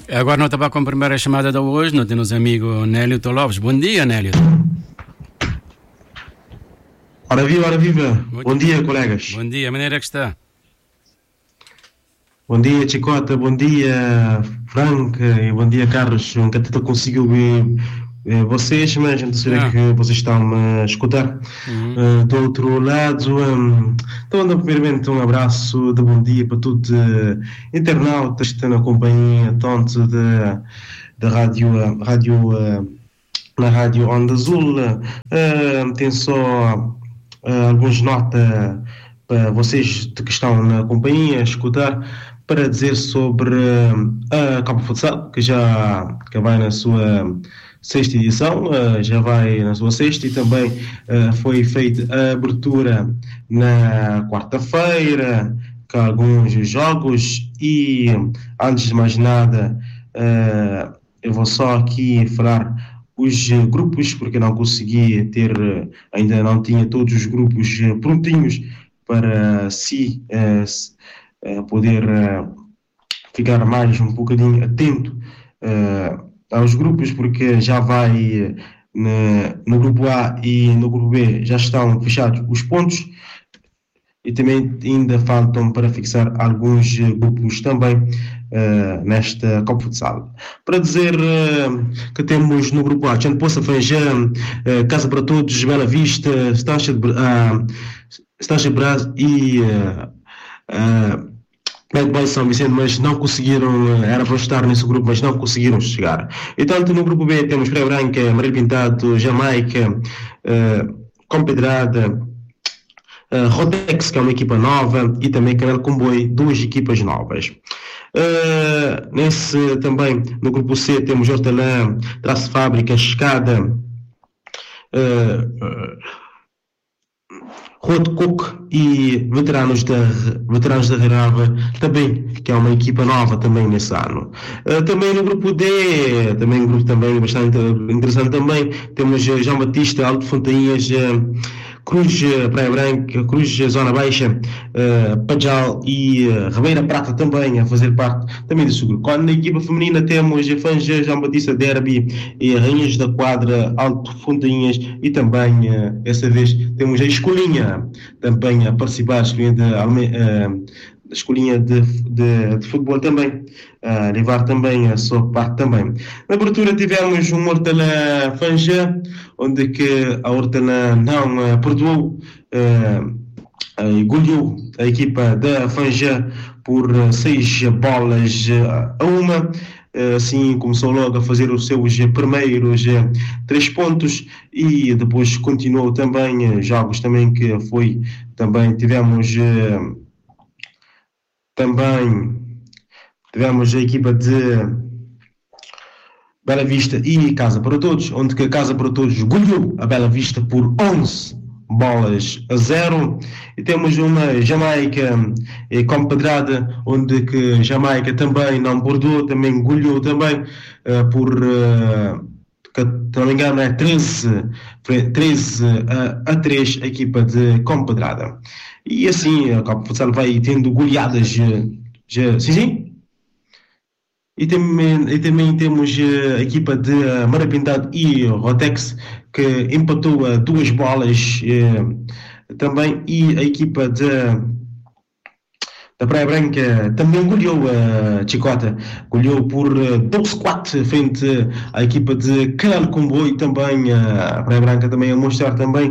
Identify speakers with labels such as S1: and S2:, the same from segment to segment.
S1: Agora nós estamos com a primeira chamada de hoje, nós temos amigo Nélito Lopes. Bom dia, Nélito.
S2: Ora viva. Bom dia, colegas.
S1: Bom dia, a maneira que está?
S2: Bom dia, Chicota, bom dia, Frank, e bom dia, Carlos. Nunca até conseguiu ver vocês, mas a gente sabe que vocês estão a escutar. Do outro lado, então, primeiramente, um abraço de bom dia para todos internautas que estão na companhia, tanto da rádio, na Rádio Onda Azul. Tem só algumas notas para vocês que estão na companhia a escutar, para dizer sobre a Copa Futsal, que vai na sua sexta edição, já vai na sua sexta, e também foi feita a abertura na quarta-feira, com alguns jogos. E antes de mais nada, eu vou só aqui falar os grupos, porque não consegui ainda não tinha todos os grupos prontinhos para poder ficar mais um bocadinho atento aos grupos, porque já vai no grupo A e no grupo B já estão fechados os pontos, e também ainda faltam para fixar alguns grupos também nesta Copa Futsal. Para dizer que temos no grupo A Chante Poça, Fanjã, Casa para Todos, Bela Vista, Stancha de Brás e Bad Boy São Vicente, mas não conseguiram, era para estar nesse grupo, mas não conseguiram chegar. E tanto no grupo B temos Praia Branca, Maria Pintado, Jamaica, Compedrada, Rotex, que é uma equipa nova, e também Canal Comboio, duas equipas novas. Também no grupo C temos Hortelã, Traço Fábrica, Escada, Rua de Coco e Veteranos da Rarava, também, que é uma equipa nova também nesse ano. Também no grupo D, também um grupo também bastante interessante também, temos João Batista, Alto Fontainhas, Cruz, Praia Branca, Cruz, Zona Baixa, Pajal e Ribeira Prata também a fazer parte também desse grupo. Quando na equipa feminina temos Fanja, João Batista, Derby e Rainhas da Quadra, Alto Fontainhas, e também dessa vez temos a Escolinha também a participar, a escolinha de futebol também, a levar também a sua parte também. Na abertura tivemos um Hortelã Fanja, onde que a Hortelã não perdoou e goleou a equipa da Fanja por 6 bolas a 1. Assim começou logo a fazer os seus primeiros 3 pontos, e depois continuou também jogos também que foi, também tivemos a equipa de Bela Vista e Casa para Todos, onde que a Casa para Todos goleou a Bela Vista por 11 bolas a 0. E temos uma Jamaica e Compedrada, onde que Jamaica também não perdoou, também goleou também por, se não me engano, 13 a 3 a equipa de Compedrada. E assim a Copa Futsal vai tendo goleadas. Sim. E também temos a equipa de Maria Pintado e Rotex, que empatou a 2 bolas também, e a equipa da Praia Branca também goleou a Chicota, goleou por 12-4 frente à equipa de Canal Comboio. Também a Praia Branca também a mostrar também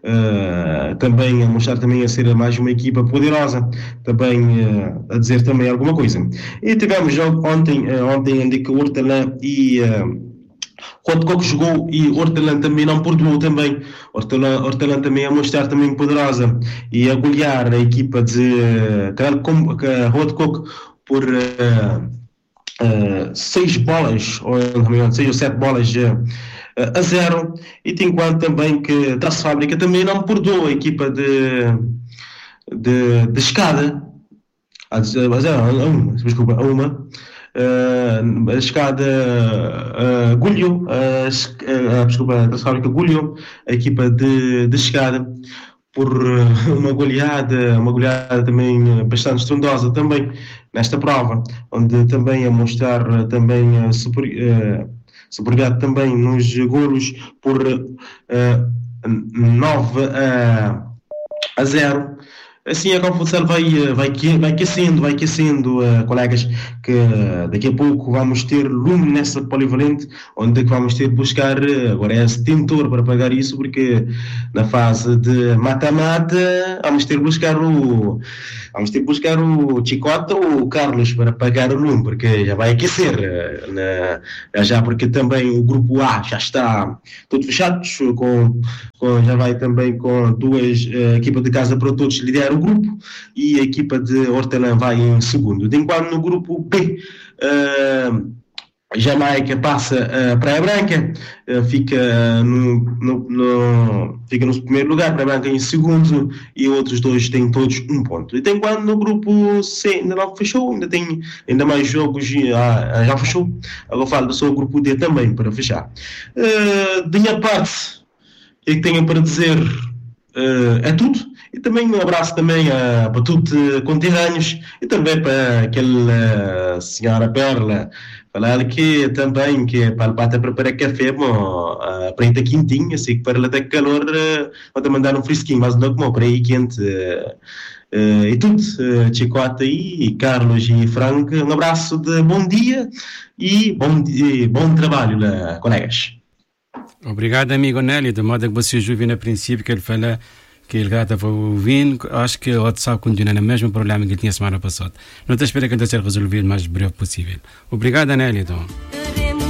S2: a ser mais uma equipa poderosa, também a dizer também alguma coisa. E tivemos jogo ontem onde que o Hortelã e Rua de Coco jogou, e Hortelã também não perdoou também. Hortelã também a mostrar também poderosa e a golear a equipa de Rua de Coco por 6 bolas, ou 6 ou 7 bolas a 0. E tem enquanto também que Traço Fábrica também não perdoou a equipa de Escada a 1. A Escada goleou, a Fábrica goleou a equipa de Escada por uma goleada também bastante estrondosa também nesta prova, onde também a mostrar também superioridade também nos golos por 9-0. Assim a Copa Futsal vai aquecendo, colegas, que daqui a pouco vamos ter lume nessa polivalente, onde vamos ter de buscar, agora é tentor para pagar isso, porque na fase de mata-mata vamos ter de buscar o Chicote ou o Carlos para pagar o lume, porque já vai aquecer, já porque também o grupo A já está todo fechado, já vai também com duas equipas de casa para todos liderar o grupo, e a equipa de Hortelã vai em segundo. Enquanto no grupo B, Jamaica passa a Praia Branca, fica no primeiro lugar, Praia Branca em segundo, e outros dois têm todos um ponto. E tem quando no grupo C ainda não fechou, ainda tem mais jogos, já fechou. Agora falo só o grupo D também para fechar. De minha parte, o que tenho para dizer é tudo. E também um abraço também para todos conterrâneos, e também para aquela senhora Perla, falar que também que para preparar café, para ir quentinho, assim que para ela ter calor, pode mandar um fresquinho, mas não como para ir quente. E tudo, Chicote e Carlos e Frank, um abraço de bom dia e bom trabalho, colegas.
S1: Obrigado, amigo Nélio, de modo que você ouviu no princípio que ele fala que ele estava ouvindo. Acho que o WhatsApp continua no mesmo problema que ele tinha semana passada. Não te espero que ele seja resolvido o mais breve possível. Obrigado, Nélio.